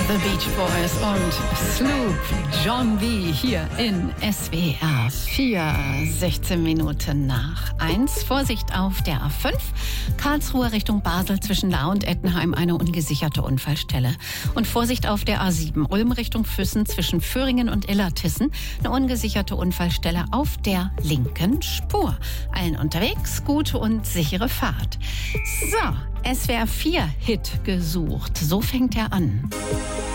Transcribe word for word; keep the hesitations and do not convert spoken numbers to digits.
The Beach Boys und Sloop John B. hier in S W R vier, sechzehn Minuten nach eins. Vorsicht auf der A fünf, Karlsruhe Richtung Basel zwischen Lahr und Ettenheim eine ungesicherte Unfallstelle. Und Vorsicht auf der A sieben, Ulm Richtung Füssen zwischen Föhringen und Illertissen eine ungesicherte Unfallstelle auf der linken Spur. Allen unterwegs gute und sichere Fahrt. So, S W R vier Hit gesucht. So fängt er an.